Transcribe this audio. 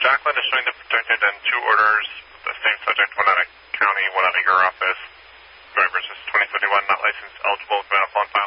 Jacqueline is showing the protected and 2 orders, the same subject, one out of county, one out of your office. Drivers is 2051, not licensed, eligible, ground upon